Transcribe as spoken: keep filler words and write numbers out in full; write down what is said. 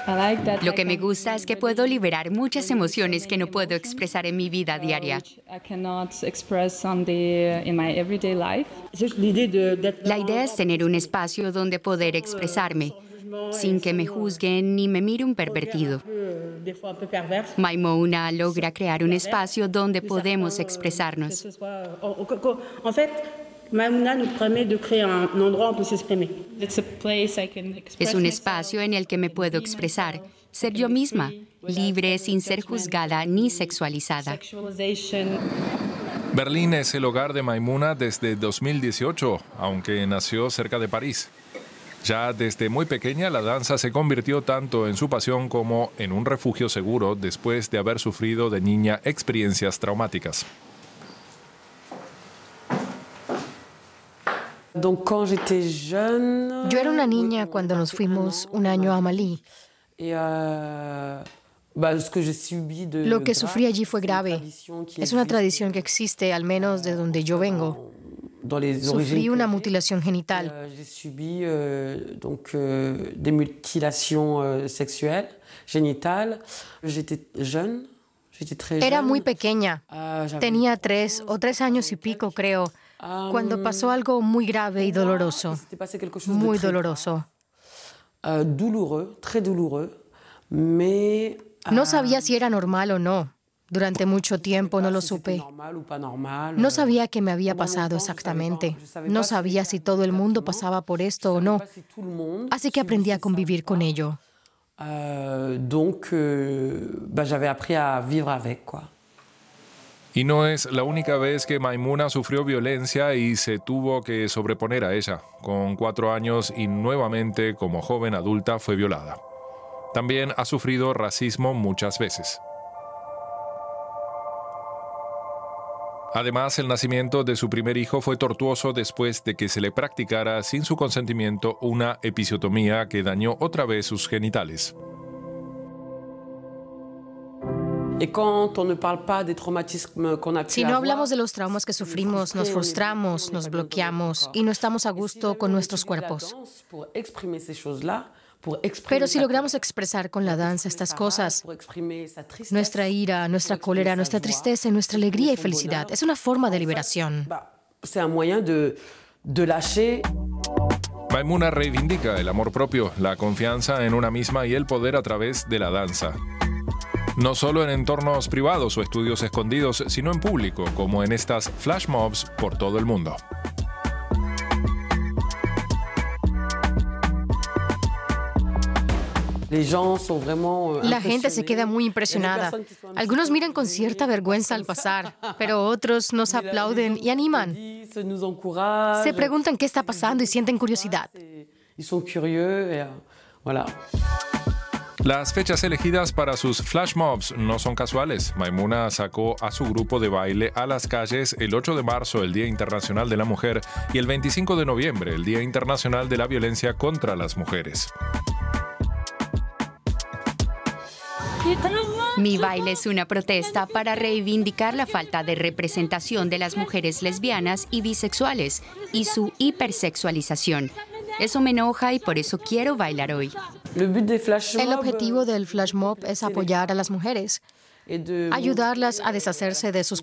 Lo que me gusta es que puedo liberar muchas emociones que no puedo expresar en mi vida diaria. La idea es tener un espacio donde poder expresarme, sin que me juzguen ni me mire un pervertido. Maimouna logra crear un espacio donde podemos expresarnos. Maimouna nos permet de crear un endroit où on peut s'exprimer. Es un espacio en el que me puedo expresar, ser yo misma, libre sin ser juzgada ni sexualizada. Berlín es el hogar de Maimouna desde dos mil dieciocho, aunque nació cerca de París. Ya desde muy pequeña, la danza se convirtió tanto en su pasión como en un refugio seguro después de haber sufrido de niña experiencias traumáticas. Yo era una niña cuando nos fuimos un año a Malí. Lo que sufrí allí fue grave. Es una tradición que existe, al menos de donde yo vengo. Sufrí una mutilación genital. Era muy pequeña. Tenía tres o tres años y pico, creo, cuando pasó algo muy grave y doloroso. Muy doloroso. No sabía si era normal o no. Durante mucho tiempo no lo supe. No sabía qué me había pasado exactamente. No sabía si todo el mundo pasaba por esto o no. Así que aprendí a convivir con ello. Y no es la única vez que Maimouna sufrió violencia y se tuvo que sobreponer a ella. Con cuatro años y nuevamente como joven adulta fue violada. También ha sufrido racismo muchas veces. Además, el nacimiento de su primer hijo fue tortuoso después de que se le practicara sin su consentimiento una episiotomía que dañó otra vez sus genitales. Si no hablamos de los traumas que sufrimos, nos frustramos, nos bloqueamos y no estamos a gusto con nuestros cuerpos. Pero si logramos expresar con la danza estas cosas, nuestra ira, nuestra cólera, nuestra tristeza, nuestra alegría y felicidad, es una forma de liberación. Maimouna reivindica el amor propio, la confianza en una misma y el poder a través de la danza. No solo en entornos privados o estudios escondidos, sino en público, como en estas flash mobs por todo el mundo. La gente se queda muy impresionada. Algunos miran con cierta vergüenza al pasar, pero otros nos aplauden y animan. Se preguntan qué está pasando y sienten curiosidad. Las fechas elegidas para sus flash mobs no son casuales. Maimouna sacó a su grupo de baile a las calles el ocho de marzo, el Día Internacional de la Mujer, y el veinticinco de noviembre, el Día Internacional de la Violencia contra las Mujeres. Mi baile es una protesta para reivindicar la falta de representación de las mujeres lesbianas y bisexuales y su hipersexualización. Eso me enoja y por eso quiero bailar hoy. El objetivo del flash mob es apoyar a las mujeres, ayudarlas a deshacerse de sus